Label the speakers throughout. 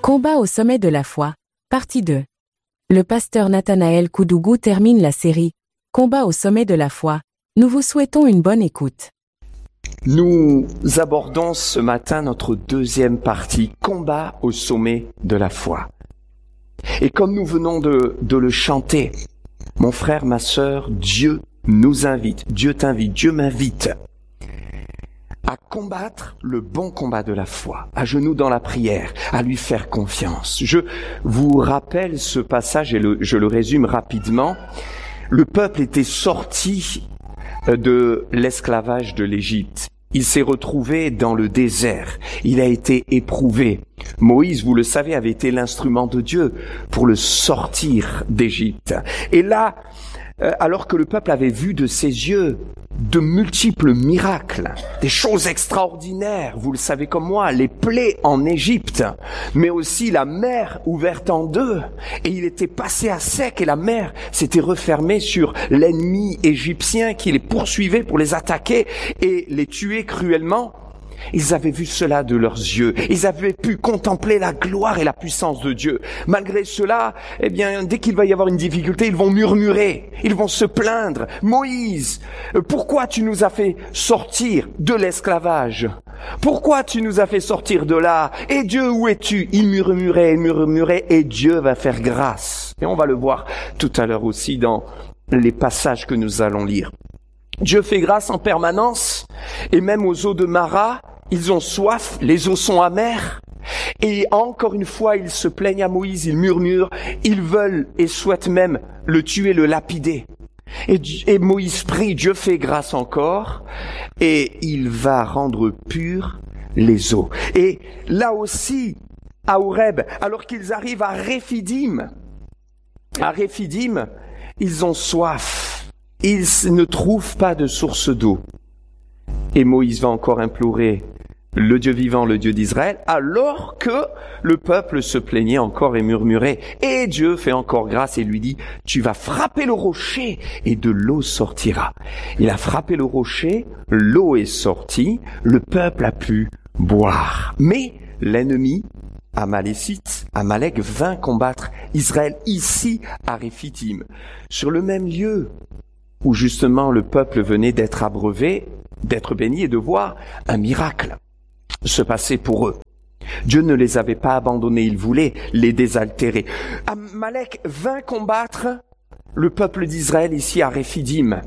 Speaker 1: Combat au sommet de la foi, partie 2. Le pasteur Nathanaël Koudougou termine la série « Combat au sommet de la foi ». Nous vous souhaitons une bonne écoute.
Speaker 2: Nous abordons ce matin notre deuxième partie, Combat au sommet de la foi. Et comme nous venons de le chanter, mon frère, ma sœur, Dieu nous invite, Dieu t'invite, Dieu m'invite à combattre le bon combat de la foi, à genoux dans la prière, à lui faire confiance. Je vous rappelle ce passage et je le résume rapidement. Le peuple était sorti de l'esclavage de l'Égypte. Il s'est retrouvé dans le désert. Il a été éprouvé. Moïse, vous le savez, avait été l'instrument de Dieu pour le sortir d'Égypte. Et là, alors que le peuple avait vu de ses yeux de multiples miracles, des choses extraordinaires, vous le savez comme moi, les plaies en Égypte, mais aussi la mer ouverte en deux, et il était passé à sec, et la mer s'était refermée sur l'ennemi égyptien qui les poursuivait pour les attaquer et les tuer cruellement. Ils avaient vu cela de leurs yeux. Ils avaient pu contempler la gloire et la puissance de Dieu. Malgré cela, eh bien, dès qu'il va y avoir une difficulté, ils vont murmurer. Ils vont se plaindre. Moïse, pourquoi tu nous as fait sortir de l'esclavage? Pourquoi tu nous as fait sortir de là? Et Dieu, où es-tu? Ils murmuraient, et Dieu va faire grâce. Et on va le voir tout à l'heure aussi dans les passages que nous allons lire. Dieu fait grâce en permanence, et même aux eaux de Mara, ils ont soif, les eaux sont amères, et encore une fois, ils se plaignent à Moïse, ils murmurent, ils veulent et souhaitent même le tuer, le lapider. Et Moïse prie, Dieu fait grâce encore, et il va rendre pures les eaux. Et là aussi, à Horeb, alors qu'ils arrivent à Réphidim, ils ont soif. Ils ne trouvent pas de source d'eau. Et Moïse va encore implorer le Dieu vivant, le Dieu d'Israël, alors que le peuple se plaignait encore et murmurait. Et Dieu fait encore grâce et lui dit, tu vas frapper le rocher et de l'eau sortira. Il a frappé le rocher, l'eau est sortie, le peuple a pu boire. Mais l'ennemi, Amalek vint combattre Israël ici à Réphidim, sur le même lieu où justement le peuple venait d'être abreuvé, d'être béni et de voir un miracle se passer pour eux. Dieu ne les avait pas abandonnés, il voulait les désaltérer. Amalek vint combattre le peuple d'Israël ici à Réphidim.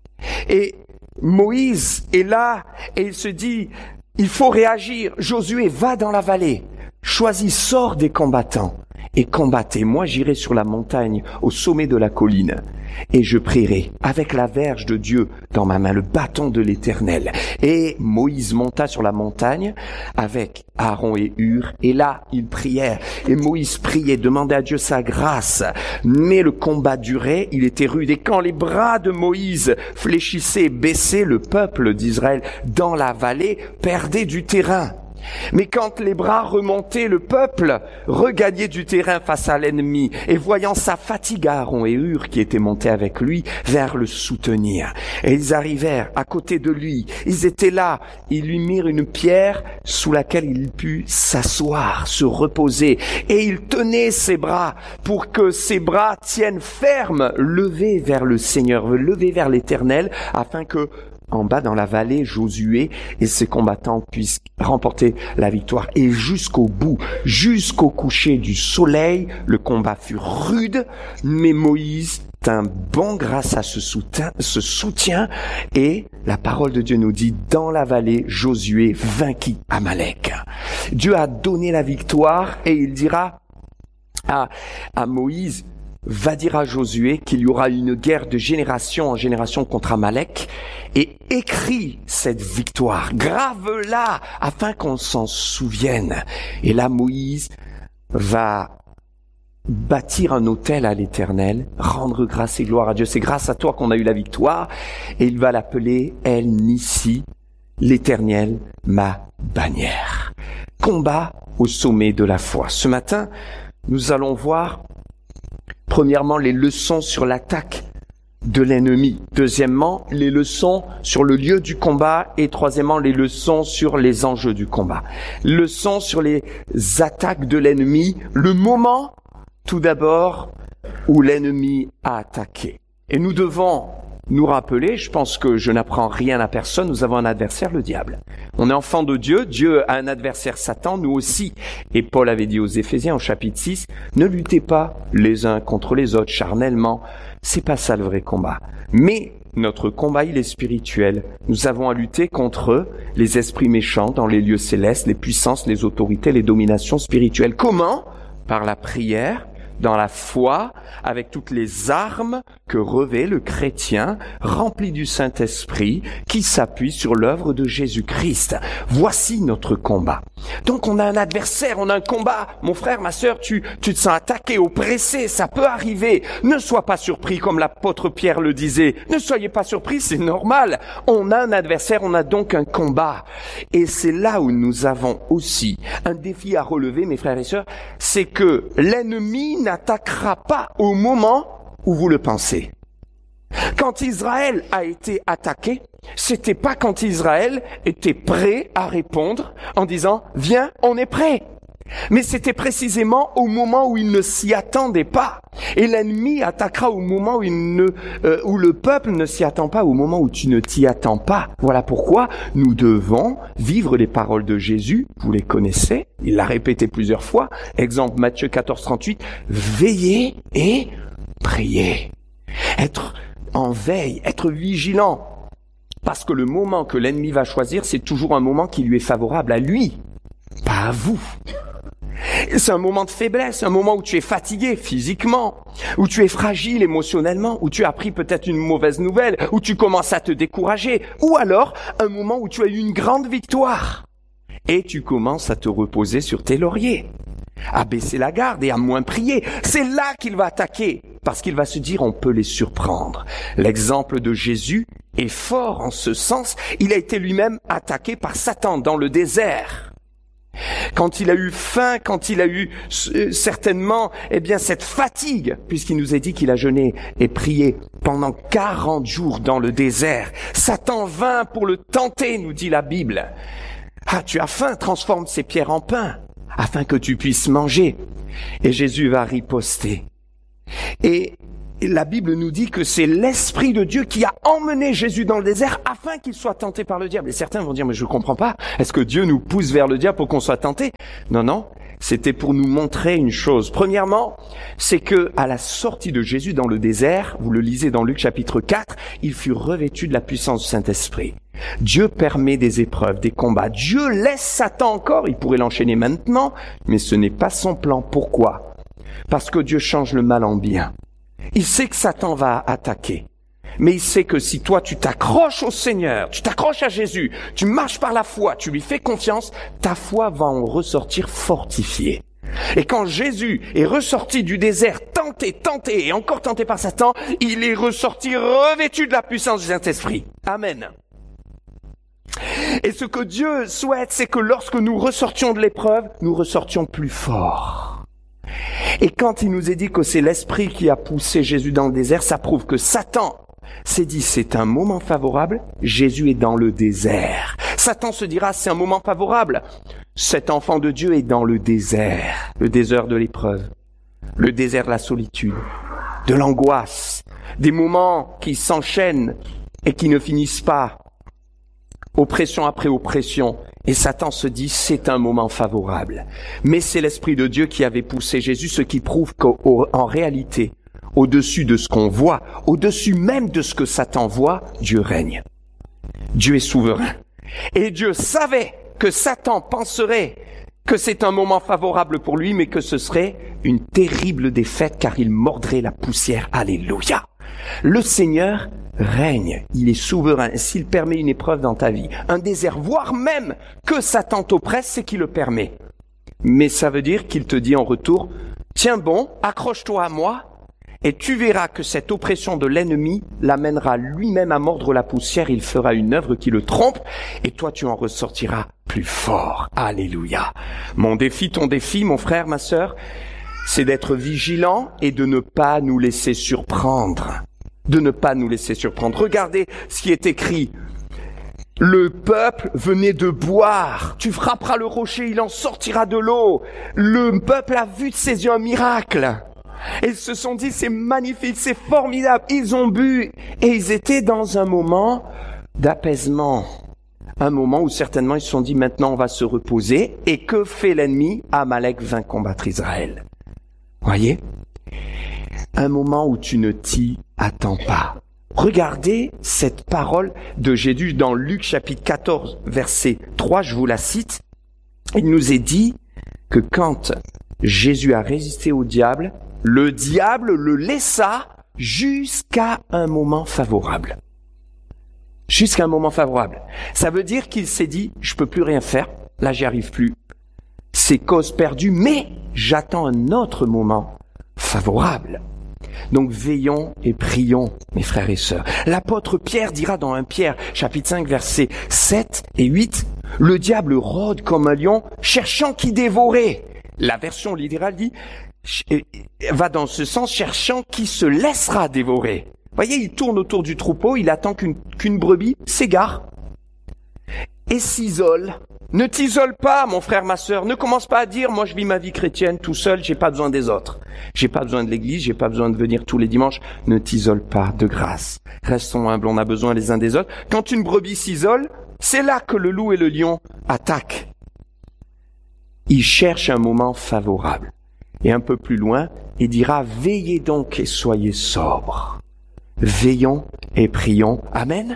Speaker 2: Et Moïse est là et il se dit, il faut réagir. Josué, va dans la vallée, choisis, sors des combattants et combattez. Moi, j'irai sur la montagne, au sommet de la colline, et je prierai avec la verge de Dieu dans ma main, le bâton de l'Éternel. Et Moïse monta sur la montagne avec Aaron et Hur, et là, ils prièrent. Et Moïse priait, demandait à Dieu sa grâce. Mais le combat durait, il était rude. Et quand les bras de Moïse fléchissaient, baissaient, le peuple d'Israël dans la vallée perdait du terrain. Mais quand les bras remontaient, le peuple regagnait du terrain face à l'ennemi, et voyant sa fatigue, Aaron et Hur, qui étaient montés avec lui, vinrent le soutenir. Et ils arrivèrent à côté de lui, ils étaient là, ils lui mirent une pierre sous laquelle il put s'asseoir, se reposer, et il tenait ses bras pour que ses bras tiennent ferme, levés vers le Seigneur, levés vers l'Éternel, afin que en bas dans la vallée, Josué et ses combattants puissent remporter la victoire. Et jusqu'au bout, jusqu'au coucher du soleil, le combat fut rude, mais Moïse tint bon grâce à ce soutien, et la parole de Dieu nous dit, dans la vallée, Josué vainquit Amalek. Dieu a donné la victoire, et il dira à Moïse, va dire à Josué qu'il y aura une guerre de génération en génération contre Amalek, et écris cette victoire, grave-la afin qu'on s'en souvienne. Et là, Moïse va bâtir un autel à l'Éternel, rendre grâce et gloire à Dieu. C'est grâce à toi qu'on a eu la victoire, et il va l'appeler El Nissi, l'Éternel, ma bannière. Combat au sommet de la foi. Ce matin, nous allons voir premièrement les leçons sur l'attaque de l'ennemi. Deuxièmement, les leçons sur le lieu du combat. Et troisièmement, les leçons sur les enjeux du combat. Leçons sur les attaques de l'ennemi. Le moment, tout d'abord, où l'ennemi a attaqué. Et nous devons nous rappeler, je pense que je n'apprends rien à personne, nous avons un adversaire, le diable. On est enfant de Dieu, Dieu a un adversaire, Satan, nous aussi. Et Paul avait dit aux Éphésiens au chapitre 6, ne luttez pas les uns contre les autres charnellement, c'est pas ça le vrai combat. Mais notre combat, il est spirituel. Nous avons à lutter contre les esprits méchants dans les lieux célestes, les puissances, les autorités, les dominations spirituelles. Comment ? Par la prière, dans la foi, avec toutes les armes que revêt le chrétien, rempli du Saint-Esprit, qui s'appuie sur l'œuvre de Jésus-Christ. Voici notre combat. Donc on a un adversaire, on a un combat. Mon frère, ma sœur, tu te sens attaqué, oppressé, ça peut arriver. Ne sois pas surpris, comme l'apôtre Pierre le disait. Ne soyez pas surpris, c'est normal. On a un adversaire, on a donc un combat. Et c'est là où nous avons aussi un défi à relever, mes frères et sœurs, c'est que l'ennemi n'attaquera pas au moment où vous le pensez. Quand Israël a été attaqué, c'était pas quand Israël était prêt à répondre en disant « Viens, on est prêt ». Mais c'était précisément au moment où il ne s'y attendait pas. Et l'ennemi attaquera au moment où où le peuple ne s'y attend pas, au moment où tu ne t'y attends pas. Voilà pourquoi nous devons vivre les paroles de Jésus. Vous les connaissez, il l'a répété plusieurs fois. Exemple Matthieu 14, 38. Veillez et priez. Être en veille, être vigilant. Parce que le moment que l'ennemi va choisir, c'est toujours un moment qui lui est favorable à lui, pas à vous. C'est un moment de faiblesse, un moment où tu es fatigué physiquement, où tu es fragile émotionnellement, où tu as appris peut-être une mauvaise nouvelle, où tu commences à te décourager, ou alors un moment où tu as eu une grande victoire et tu commences à te reposer sur tes lauriers, à baisser la garde et à moins prier. C'est là qu'il va attaquer, parce qu'il va se dire on peut les surprendre. L'exemple de Jésus est fort en ce sens. Il a été lui-même attaqué par Satan dans le désert. Quand il a eu faim, quand il a eu certainement cette fatigue, puisqu'il nous a dit qu'il a jeûné et prié pendant 40 jours dans le désert. Satan vint pour le tenter, nous dit la Bible. Ah, tu as faim, transforme ces pierres en pain, afin que tu puisses manger. Et Jésus va riposter. Et la Bible nous dit que c'est l'Esprit de Dieu qui a emmené Jésus dans le désert afin qu'il soit tenté par le diable. Et certains vont dire, mais je ne comprends pas, est-ce que Dieu nous pousse vers le diable pour qu'on soit tenté ? Non, c'était pour nous montrer une chose. Premièrement, c'est que à la sortie de Jésus dans le désert, vous le lisez dans Luc chapitre 4, il fut revêtu de la puissance du Saint-Esprit. Dieu permet des épreuves, des combats. Dieu laisse Satan encore, il pourrait l'enchaîner maintenant, mais ce n'est pas son plan. Pourquoi ? Parce que Dieu change le mal en bien. Il sait que Satan va attaquer, mais il sait que si toi tu t'accroches au Seigneur, tu t'accroches à Jésus, tu marches par la foi, tu lui fais confiance, ta foi va en ressortir fortifiée. Et quand Jésus est ressorti du désert, tenté et encore tenté par Satan, il est ressorti revêtu de la puissance du Saint-Esprit. Amen. Et ce que Dieu souhaite, c'est que lorsque nous ressortions de l'épreuve, nous ressortions plus forts. Et quand il nous est dit que c'est l'Esprit qui a poussé Jésus dans le désert, ça prouve que Satan s'est dit c'est un moment favorable, Jésus est dans le désert. Satan se dira c'est un moment favorable, cet enfant de Dieu est dans le désert de l'épreuve, le désert de la solitude, de l'angoisse, des moments qui s'enchaînent et qui ne finissent pas, oppression après oppression. Et Satan se dit, c'est un moment favorable. Mais c'est l'Esprit de Dieu qui avait poussé Jésus, ce qui prouve qu'en réalité, au-dessus de ce qu'on voit, au-dessus même de ce que Satan voit, Dieu règne. Dieu est souverain. Et Dieu savait que Satan penserait que c'est un moment favorable pour lui, mais que ce serait une terrible défaite, car il mordrait la poussière. Alléluia! Le Seigneur règne, il est souverain. S'il permet une épreuve dans ta vie, un désert, voire même que Satan t'oppresse, c'est qu'il le permet. Mais ça veut dire qu'il te dit en retour, tiens bon, accroche-toi à moi, et tu verras que cette oppression de l'ennemi l'amènera lui-même à mordre la poussière, il fera une œuvre qui le trompe, et toi tu en ressortiras plus fort. Alléluia. Mon défi, ton défi, mon frère, ma sœur, c'est d'être vigilant et de ne pas nous laisser surprendre. de ne pas nous laisser surprendre. Regardez ce qui est écrit. Le peuple venait de boire. Tu frapperas le rocher, il en sortira de l'eau. Le peuple a vu de ses yeux un miracle. Et ils se sont dit, c'est magnifique, c'est formidable. Ils ont bu et ils étaient dans un moment d'apaisement. Un moment où certainement ils se sont dit, maintenant on va se reposer. Et que fait l'ennemi? Amalek vint combattre Israël. Voyez? Un moment où tu ne t'y attends pas. Regardez cette parole de Jésus dans Luc chapitre 14, verset 3, je vous la cite. Il nous est dit que quand Jésus a résisté au diable, le diable le laissa jusqu'à un moment favorable. Jusqu'à un moment favorable. Ça veut dire qu'il s'est dit, je peux plus rien faire, là j'y arrive plus. C'est cause perdue, mais j'attends un autre moment favorable. Donc veillons et prions, mes frères et sœurs. L'apôtre Pierre dira dans 1 Pierre, chapitre 5, versets 7 et 8, « Le diable rôde comme un lion, cherchant qui dévorer. » La version littérale dit, va dans ce sens, cherchant qui se laissera dévorer. Voyez, il tourne autour du troupeau, il attend qu'une brebis s'égare et s'isole. Ne t'isole pas, mon frère, ma sœur. Ne commence pas à dire, moi je vis ma vie chrétienne tout seul, j'ai pas besoin des autres. J'ai pas besoin de l'église, j'ai pas besoin de venir tous les dimanches. Ne t'isole pas, de grâce. Restons humbles, on a besoin les uns des autres. Quand une brebis s'isole, c'est là que le loup et le lion attaquent. Il cherche un moment favorable. Et un peu plus loin, il dira, veillez donc et soyez sobres. Veillons et prions. Amen.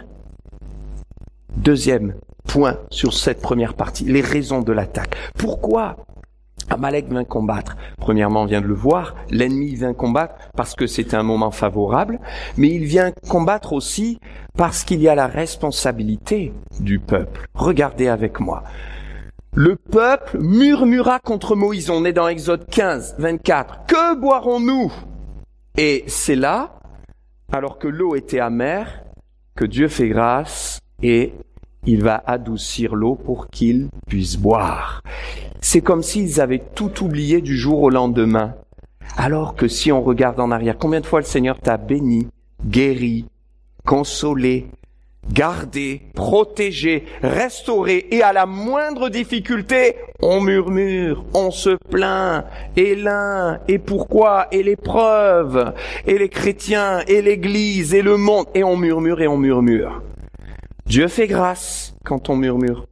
Speaker 2: Deuxième point sur cette première partie, les raisons de l'attaque. Pourquoi Amalek vient combattre? Premièrement, on vient de le voir, l'ennemi vient combattre parce que c'est un moment favorable, mais il vient combattre aussi parce qu'il y a la responsabilité du peuple. Regardez avec moi. Le peuple murmura contre Moïse. On est dans Exode 15, 24. Que boirons-nous? Et c'est là, alors que l'eau était amère, que Dieu fait grâce et il va adoucir l'eau pour qu'ils puissent boire. C'est comme s'ils avaient tout oublié du jour au lendemain. Alors que si on regarde en arrière, combien de fois le Seigneur t'a béni, guéri, consolé, gardé, protégé, restauré, et à la moindre difficulté, on murmure, on se plaint, et l'un, et pourquoi, et l'épreuve, et les chrétiens, et l'église, et le monde, et on murmure, et on murmure. Dieu fait grâce quand on murmure.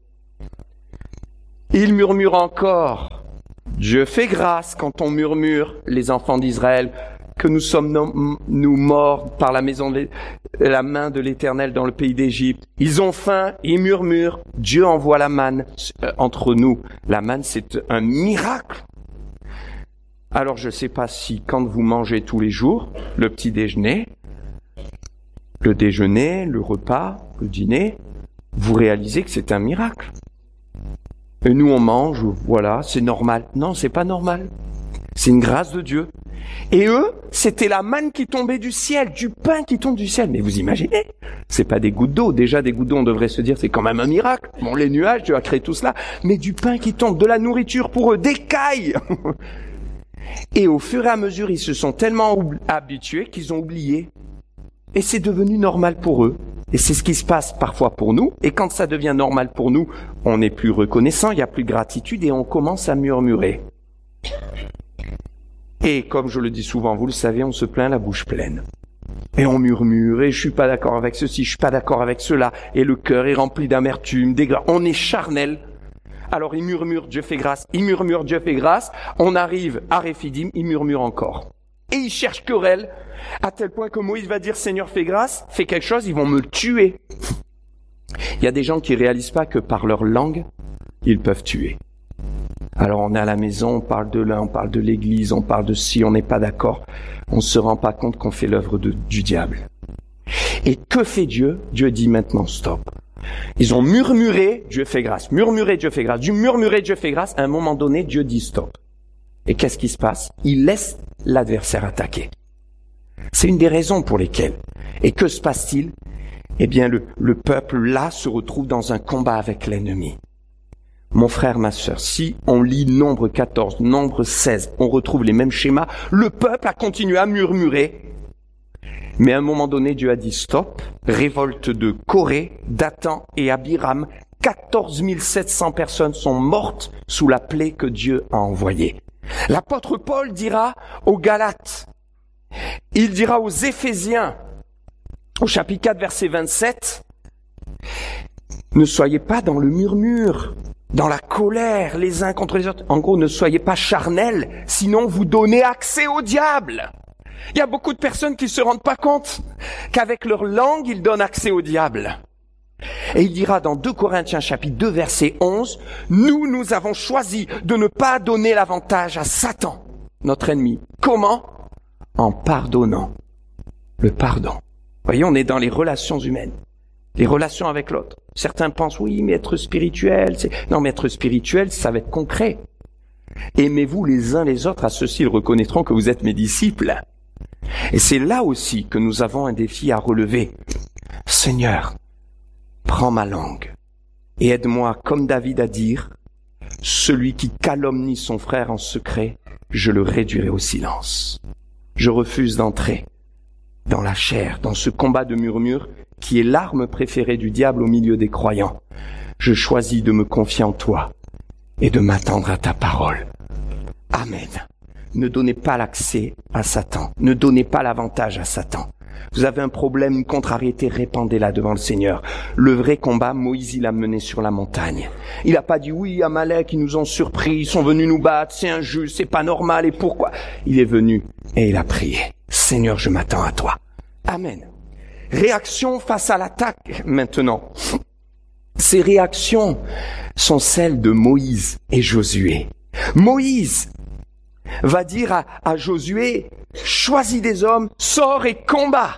Speaker 2: Il murmure encore. Dieu fait grâce quand on murmure, les enfants d'Israël, que nous sommes nous morts par la main de l'Éternel dans le pays d'Égypte. Ils ont faim, ils murmurent. Dieu envoie la manne entre nous. La manne, c'est un miracle. Alors je ne sais pas si quand vous mangez tous les jours, le petit déjeuner, le déjeuner, le repas, le dîner, vous réalisez que c'est un miracle. Et nous on mange, voilà, c'est normal. Non, c'est pas normal. C'est une grâce de Dieu. Et eux, c'était la manne qui tombait du ciel, du pain qui tombe du ciel. Mais vous imaginez, c'est pas des gouttes d'eau. Déjà, des gouttes d'eau, on devrait se dire, c'est quand même un miracle. Bon, les nuages, Dieu a créé tout cela. Mais du pain qui tombe, de la nourriture pour eux, des cailles. Et au fur et à mesure, ils se sont tellement habitués qu'ils ont oublié. Et c'est devenu normal pour eux. Et c'est ce qui se passe parfois pour nous. Et quand ça devient normal pour nous, on n'est plus reconnaissant, il n'y a plus de gratitude et on commence à murmurer. Et comme je le dis souvent, vous le savez, on se plaint la bouche pleine. Et on murmure, et je suis pas d'accord avec ceci, je suis pas d'accord avec cela. Et le cœur est rempli d'amertume, on est charnel. Alors il murmure, Dieu fait grâce. Il murmure, Dieu fait grâce. On arrive à Réphidim, il murmure encore. Et il cherche querelle, à tel point que Moïse va dire, Seigneur, fais grâce, fais quelque chose, ils vont me tuer. Il y a des gens qui réalisent pas que par leur langue, ils peuvent tuer. Alors on est à la maison, on parle de l'un, on parle de l'église, on parle de ci, on n'est pas d'accord. On ne se rend pas compte qu'on fait l'œuvre du diable. Et que fait Dieu? Dieu dit maintenant stop. Ils ont murmuré, Dieu fait grâce. Murmuré, Dieu fait grâce. Du murmuré, Dieu fait grâce. À un moment donné, Dieu dit stop. Et qu'est-ce qui se passe? Il laisse l'adversaire attaquer. C'est une des raisons pour lesquelles. Et que se passe-t-il? Eh bien, le peuple là se retrouve dans un combat avec l'ennemi. Mon frère, ma sœur, si on lit Nombre 14, Nombre 16, on retrouve les mêmes schémas. Le peuple a continué à murmurer. Mais à un moment donné, Dieu a dit stop, révolte de Corée, Dathan et Abiram. 14 700 personnes sont mortes sous la plaie que Dieu a envoyée. L'apôtre Paul dira aux Galates, il dira aux Éphésiens, au chapitre 4, verset 27, ne soyez pas dans le murmure, dans la colère les uns contre les autres. En gros, ne soyez pas charnels, sinon vous donnez accès au diable. Il y a beaucoup de personnes qui ne se rendent pas compte qu'avec leur langue, ils donnent accès au diable. Et il dira dans 2 Corinthiens chapitre 2 verset 11, nous avons choisi de ne pas donner l'avantage à Satan, notre ennemi. Comment ? En pardonnant. Le pardon. Vous voyez, on est dans les relations humaines, les relations avec l'autre. Certains pensent, oui, mais être spirituel, non, mais être spirituel, ça va être concret. Aimez-vous les uns les autres, à ceux-ci ils reconnaîtront que vous êtes mes disciples. Et c'est là aussi que nous avons un défi à relever. Seigneur, prends ma langue et aide-moi, comme David, à dire, celui qui calomnie son frère en secret, je le réduirai au silence. Je refuse d'entrer dans la chair, dans ce combat de murmure qui est l'arme préférée du diable au milieu des croyants. Je choisis de me confier en toi et de m'attendre à ta parole. Amen. Ne donnez pas l'accès à Satan. Ne donnez pas l'avantage à Satan. Vous avez un problème, une contrariété, répandez-la devant le Seigneur. Le vrai combat, Moïse, il a mené sur la montagne. Il n'a pas dit, oui, Amalek, ils nous ont surpris, ils sont venus nous battre, c'est injuste, c'est pas normal, et pourquoi ? Il est venu et il a prié. Seigneur, je m'attends à toi. Amen. Réaction face à l'attaque, maintenant. Ces réactions sont celles de Moïse et Josué. Moïse va dire à Josué, choisis des hommes, sors et combat.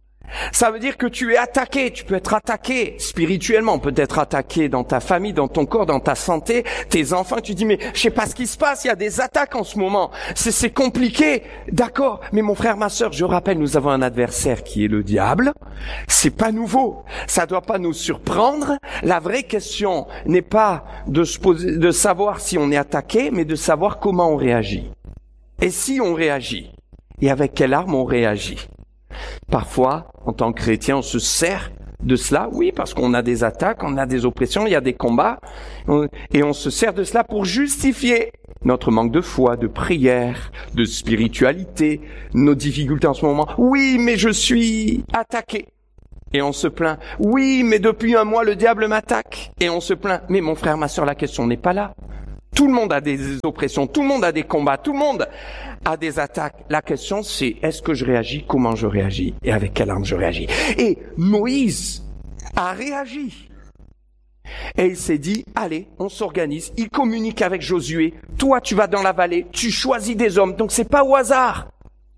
Speaker 2: Ça veut dire que tu es attaqué, tu peux être attaqué spirituellement, on peut être attaqué dans ta famille, dans ton corps, dans ta santé, tes enfants, tu dis mais je sais pas ce qui se passe, il y a des attaques en ce moment, c'est compliqué, d'accord, mais mon frère, ma sœur, je rappelle, nous avons un adversaire qui est le diable, c'est pas nouveau, ça doit pas nous surprendre, la vraie question n'est pas de savoir si on est attaqué, mais de savoir comment on réagit. Et si on réagit, et avec quelle arme on réagit. Parfois, en tant que chrétien, on se sert de cela, oui, parce qu'on a des attaques, on a des oppressions, il y a des combats, et on se sert de cela pour justifier notre manque de foi, de prière, de spiritualité, nos difficultés en ce moment. Oui, mais je suis attaqué. Et on se plaint. Oui, mais depuis un mois, le diable m'attaque. Et on se plaint. Mais mon frère, ma sœur, la question n'est pas là. Tout le monde a des oppressions, tout le monde a des combats, tout le monde a des attaques. La question, c'est est-ce que je réagis, comment je réagis et avec quelle arme je réagis. Et Moïse a réagi. Et il s'est dit, allez, on s'organise. Il communique avec Josué. Toi, tu vas dans la vallée, tu choisis des hommes. Donc, c'est pas au hasard.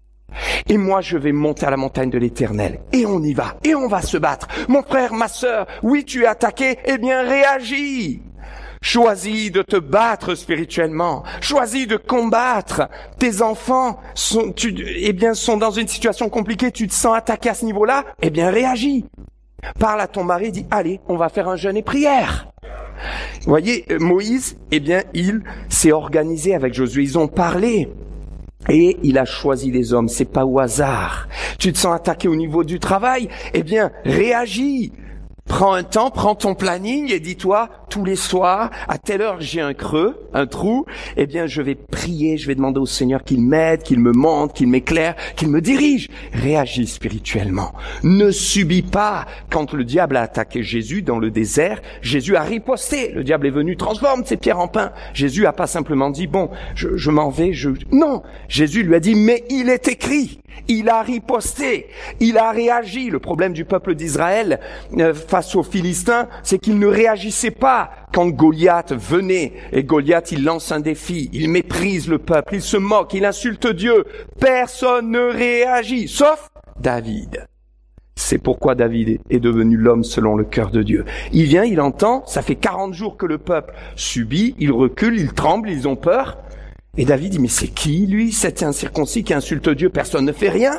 Speaker 2: Et moi, je vais monter à la montagne de l'Éternel. Et on y va. Et on va se battre. Mon frère, ma sœur, oui, tu es attaqué. Eh bien, réagis. Choisis de te battre spirituellement. Choisis de combattre. Tes enfants sont dans une situation compliquée. Tu te sens attaqué à ce niveau-là. Eh bien, réagis. Parle à ton mari, dis, allez, on va faire un jeûne et prière. Vous voyez, Moïse, eh bien, il s'est organisé avec Josué. Ils ont parlé. Et il a choisi des hommes. C'est pas au hasard. Tu te sens attaqué au niveau du travail. Eh bien, réagis. Prends un temps, prends ton planning et dis-toi, tous les soirs, à telle heure j'ai un creux, un trou, eh bien je vais prier, je vais demander au Seigneur qu'il m'aide, qu'il me montre, qu'il m'éclaire, qu'il me dirige. Réagis spirituellement. Ne subis pas. Quand le diable a attaqué Jésus dans le désert, Jésus a riposté. Le diable est venu, transforme ces pierres en pain. Jésus a pas simplement dit, bon, je m'en vais, Non, Jésus lui a dit, mais il est écrit. Il a riposté, il a réagi. Le problème du peuple d'Israël face aux Philistins, c'est qu'il ne réagissait pas quand Goliath venait. Et Goliath, il lance un défi, il méprise le peuple, il se moque, il insulte Dieu. Personne ne réagit, sauf David. C'est pourquoi David est devenu l'homme selon le cœur de Dieu. Il vient, il entend, ça fait 40 jours que le peuple subit, il recule, il tremble, ils ont peur. Et David dit, mais c'est qui, lui, cet incirconcis qui insulte Dieu? Personne ne fait rien.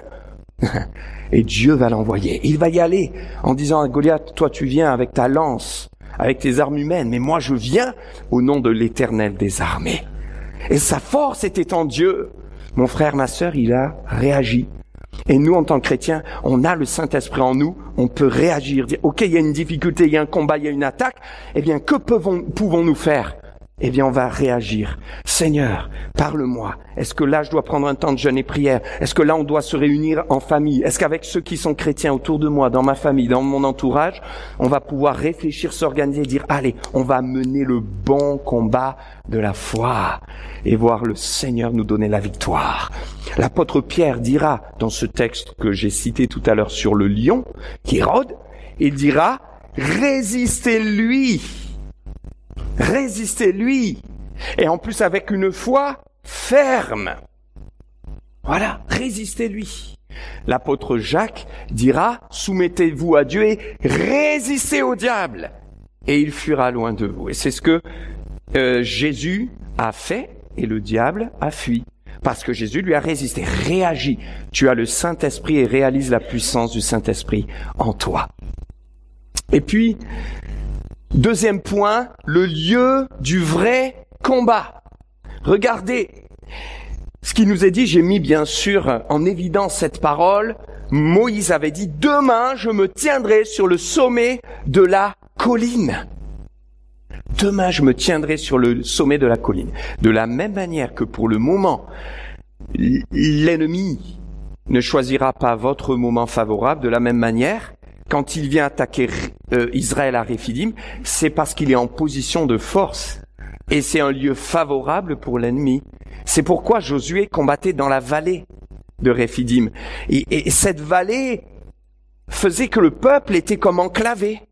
Speaker 2: Et Dieu va l'envoyer. Il va y aller en disant à Goliath, toi tu viens avec ta lance, avec tes armes humaines, mais moi je viens au nom de l'Éternel des armées. Et sa force était en Dieu. Mon frère, ma sœur, il a réagi. Et nous, en tant que chrétiens, on a le Saint-Esprit en nous, on peut réagir, dire, ok, il y a une difficulté, il y a un combat, il y a une attaque, eh bien, que pouvons-nous faire? Eh bien, on va réagir. Seigneur, parle-moi. Est-ce que là, je dois prendre un temps de jeûne et prière? Est-ce que là, on doit se réunir en famille? Est-ce qu'avec ceux qui sont chrétiens autour de moi, dans ma famille, dans mon entourage, on va pouvoir réfléchir, s'organiser, dire, allez, on va mener le bon combat de la foi et voir le Seigneur nous donner la victoire. L'apôtre Pierre dira, dans ce texte que j'ai cité tout à l'heure sur le lion, Hérode, il dira, résistez-lui. Résistez-lui. Et en plus avec une foi ferme. Voilà, résistez-lui. L'apôtre Jacques dira, soumettez-vous à Dieu et résistez au diable. Et il fuira loin de vous. Et c'est ce que Jésus a fait et le diable a fui. Parce que Jésus lui a résisté, réagi. Tu as le Saint-Esprit et réalise la puissance du Saint-Esprit en toi. Et puis, deuxième point, le lieu du vrai combat. Regardez ce qui nous est dit, j'ai mis bien sûr en évidence cette parole. Moïse avait dit, demain je me tiendrai sur le sommet de la colline. Demain je me tiendrai sur le sommet de la colline. De la même manière que pour le moment, l'ennemi ne choisira pas votre moment favorable, de la même manière, quand il vient attaquer Israël à Réphidim, c'est parce qu'il est en position de force. Et c'est un lieu favorable pour l'ennemi. C'est pourquoi Josué combattait dans la vallée de Réphidim. Et cette vallée faisait que le peuple était comme enclavé.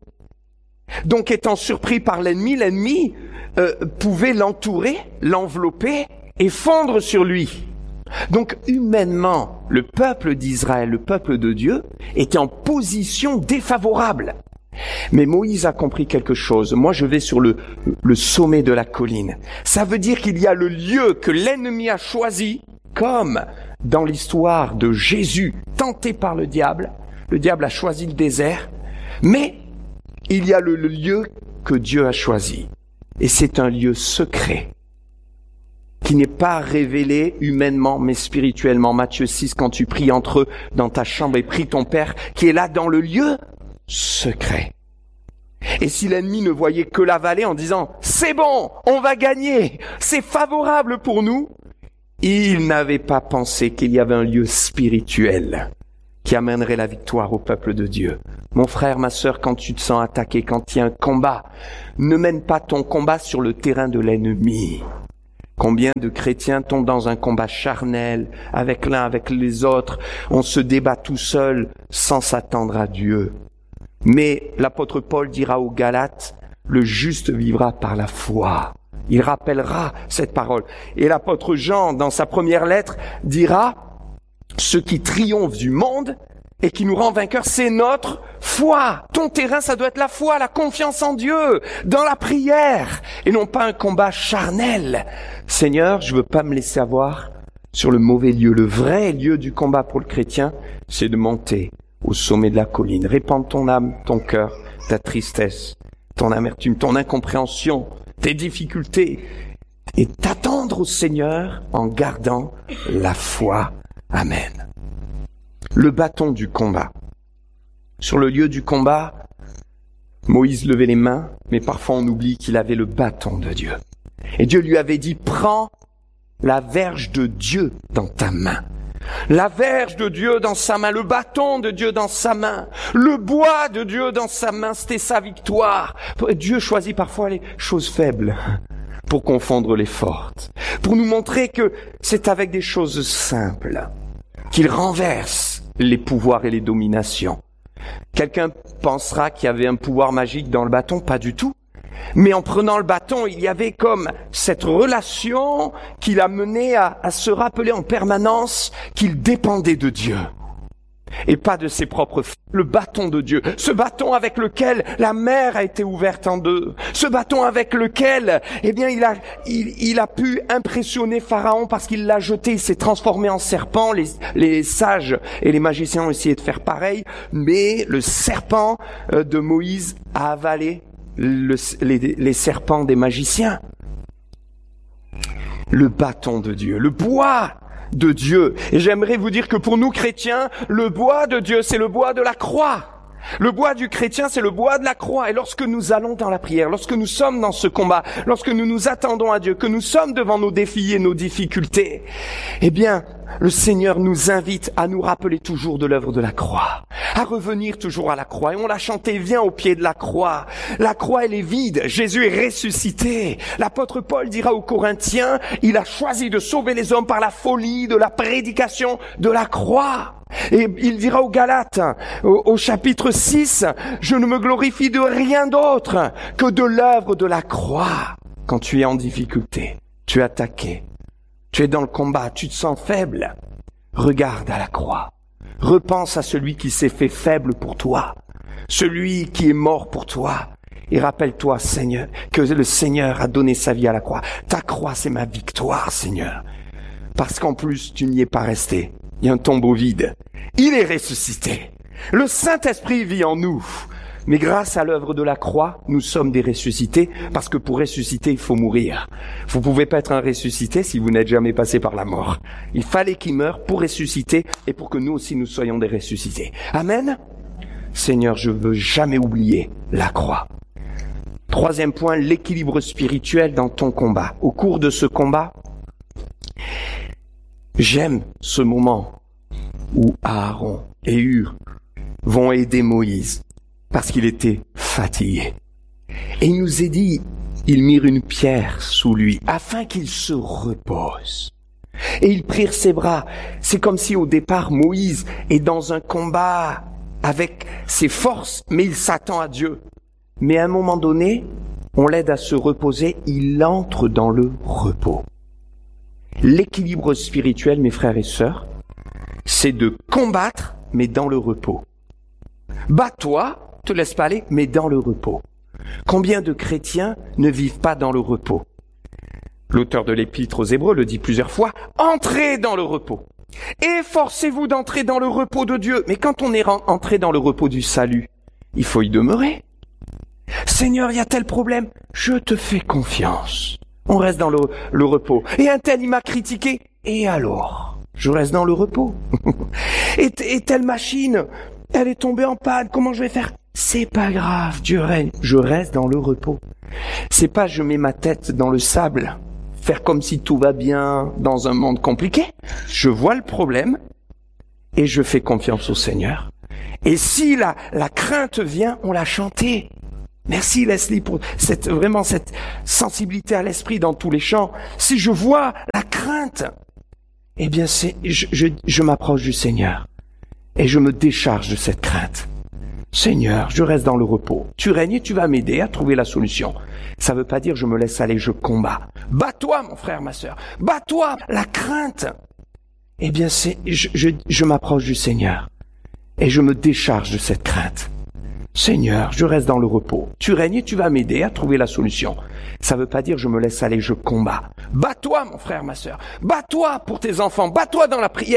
Speaker 2: Donc étant surpris par l'ennemi pouvait l'entourer, l'envelopper et fondre sur lui. Donc humainement, le peuple d'Israël, le peuple de Dieu, était en position défavorable. Mais Moïse a compris quelque chose. Moi, je vais sur le sommet de la colline. Ça veut dire qu'il y a le lieu que l'ennemi a choisi, comme dans l'histoire de Jésus, tenté par le diable. Le diable a choisi le désert, mais il y a le lieu que Dieu a choisi. Et c'est un lieu secret, qui n'est pas révélé humainement, mais spirituellement. Matthieu 6, quand tu pries entre eux dans ta chambre et prie ton Père, qui est là dans le lieu secret. Et si l'ennemi ne voyait que la vallée en disant « C'est bon, on va gagner, c'est favorable pour nous », il n'avait pas pensé qu'il y avait un lieu spirituel qui amènerait la victoire au peuple de Dieu. Mon frère, ma sœur, quand tu te sens attaqué, quand il y a un combat, ne mène pas ton combat sur le terrain de l'ennemi. Combien de chrétiens tombent dans un combat charnel, avec l'un, avec les autres, on se débat tout seul sans s'attendre à Dieu. Mais l'apôtre Paul dira aux Galates, le juste vivra par la foi. Il rappellera cette parole. Et l'apôtre Jean, dans sa première lettre, dira, ce qui triomphe du monde et qui nous rend vainqueurs, c'est notre foi. Ton terrain, ça doit être la foi, la confiance en Dieu, dans la prière, et non pas un combat charnel. Seigneur, je veux pas me laisser avoir sur le mauvais lieu. Le vrai lieu du combat pour le chrétien, c'est de monter au sommet de la colline. Répande ton âme, ton cœur, ta tristesse, ton amertume, ton incompréhension, tes difficultés, et t'attendre au Seigneur en gardant la foi. Amen. Le bâton du combat. Sur le lieu du combat, Moïse levait les mains, mais parfois on oublie qu'il avait le bâton de Dieu. Et Dieu lui avait dit, prends la verge de Dieu dans ta main. La verge de Dieu dans sa main, le bâton de Dieu dans sa main, le bois de Dieu dans sa main, c'était sa victoire. Dieu choisit parfois les choses faibles pour confondre les fortes, pour nous montrer que c'est avec des choses simples qu'il renverse les pouvoirs et les dominations. Quelqu'un pensera qu'il y avait un pouvoir magique dans le bâton, pas du tout. Mais en prenant le bâton, il y avait comme cette relation qui l'a mené à se rappeler en permanence qu'il dépendait de Dieu et pas de ses propres forces. Le bâton de Dieu, ce bâton avec lequel la mer a été ouverte en deux, ce bâton avec lequel, eh bien, il a pu impressionner Pharaon parce qu'il l'a jeté, il s'est transformé en serpent. Les sages et les magiciens ont essayé de faire pareil, mais le serpent de Moïse a avalé les serpents des magiciens. Le bâton de Dieu, le bois de Dieu. Et j'aimerais vous dire que pour nous chrétiens, le bois de Dieu, c'est le bois de la croix. Le bois du chrétien, c'est le bois de la croix. Et lorsque nous allons dans la prière, lorsque nous sommes dans ce combat, lorsque nous nous attendons à Dieu, que nous sommes devant nos défis et nos difficultés, eh bien, le Seigneur nous invite à nous rappeler toujours de l'œuvre de la croix, à revenir toujours à la croix. Et on l'a chanté, viens au pied de la croix. La croix, elle est vide. Jésus est ressuscité. L'apôtre Paul dira aux Corinthiens, il a choisi de sauver les hommes par la folie de la prédication de la croix. Et il dira aux Galates, au chapitre 6, je ne me glorifie de rien d'autre que de l'œuvre de la croix. Quand tu es en difficulté, tu es attaqué, tu es dans le combat, tu te sens faible, regarde à la croix. Repense à celui qui s'est fait faible pour toi, celui qui est mort pour toi. Et rappelle-toi, Seigneur, que le Seigneur a donné sa vie à la croix. Ta croix, c'est ma victoire, Seigneur. Parce qu'en plus, tu n'y es pas resté. Il y a un tombeau vide. Il est ressuscité. Le Saint-Esprit vit en nous. Mais grâce à l'œuvre de la croix, nous sommes des ressuscités, parce que pour ressusciter, il faut mourir. Vous pouvez pas être un ressuscité si vous n'êtes jamais passé par la mort. Il fallait qu'il meure pour ressusciter et pour que nous aussi nous soyons des ressuscités. Amen. Seigneur, je veux jamais oublier la croix. Troisième point, l'équilibre spirituel dans ton combat. Au cours de ce combat, j'aime ce moment où Aaron et Hur vont aider Moïse parce qu'il était fatigué. Et il nous est dit, ils mirent une pierre sous lui afin qu'il se repose. Et ils prirent ses bras. C'est comme si au départ Moïse est dans un combat avec ses forces, mais il s'attend à Dieu. Mais à un moment donné, on l'aide à se reposer, il entre dans le repos. L'équilibre spirituel, mes frères et sœurs, c'est de combattre, mais dans le repos. Bats-toi, te laisse pas aller, mais dans le repos. Combien de chrétiens ne vivent pas dans le repos? L'auteur de l'Épître aux Hébreux le dit plusieurs fois, entrez dans le repos. Efforcez-vous d'entrer dans le repos de Dieu. Mais quand on est entré dans le repos du salut, il faut y demeurer. Seigneur, il y a tel problème, je te fais confiance. On reste dans le repos. Et un tel, il m'a critiqué. Et alors? Je reste dans le repos. et telle machine, elle est tombée en panne. Comment je vais faire? C'est pas grave, Dieu règne. Je reste dans le repos. C'est pas je mets ma tête dans le sable, faire comme si tout va bien dans un monde compliqué. Je vois le problème et je fais confiance au Seigneur. Et si la crainte vient, on l'a chanté. Merci Leslie pour cette sensibilité à l'esprit dans tous les chants. Si je vois la crainte, eh bien je m'approche du Seigneur et je me décharge de cette crainte. Seigneur, je reste dans le repos. Tu règnes et tu vas m'aider à trouver la solution. Ça veut pas dire je me laisse aller, je combats. Bats-toi, mon frère, ma sœur. Bats-toi, la crainte. Eh bien je m'approche du Seigneur et je me décharge de cette crainte. Seigneur, je reste dans le repos. Tu règnes et tu vas m'aider à trouver la solution. Ça veut pas dire je me laisse aller, je combats. Bats-toi, mon frère, ma sœur. Bats-toi pour tes enfants. Bats-toi dans la prière.